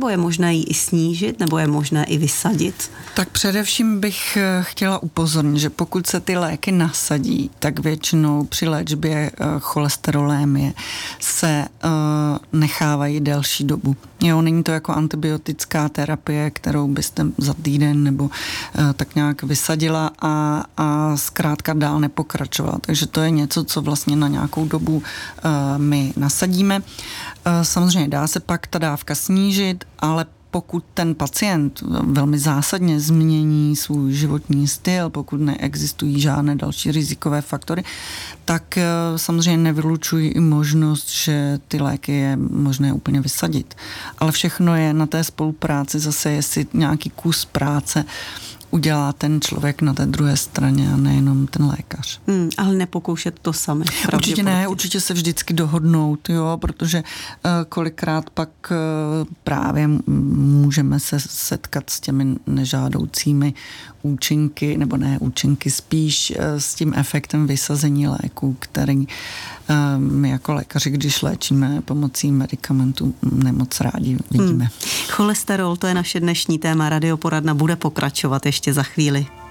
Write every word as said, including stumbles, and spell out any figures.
nebo je možné ji i snížit, nebo je možné i vysadit? Tak především bych chtěla upozornit, že pokud se ty léky nasadí, tak většinou při léčbě cholesterolémie se uh, nechávají delší dobu. Jo, není to jako antibiotická terapie, kterou byste za týden nebo uh, tak nějak vysadila a, a zkrátka dál nepokračovala. Takže to je něco, co vlastně na nějakou dobu uh, my nasadíme. Uh, samozřejmě dá se pak ta dávka snížit, ale pokud ten pacient velmi zásadně změní svůj životní styl, pokud neexistují žádné další rizikové faktory, tak samozřejmě nevylučují i možnost, že ty léky je možné úplně vysadit. Ale všechno je na té spolupráci, zase jestli nějaký kus práce udělá ten člověk na té druhé straně a nejenom ten lékař. Hmm, ale nepokoušet to sami. Určitě ne, určitě se vždycky dohodnout, jo, protože uh, kolikrát pak uh, právě můžeme se setkat s těmi nežádoucími účinky, nebo ne účinky, spíš uh, s tím efektem vysazení léku, který uh, my jako lékaři, když léčíme pomocí medikamentů, nemoc rádi vidíme. Hmm. Cholesterol, to je naše dnešní téma. Radioporadna bude pokračovat ještě za chvíli.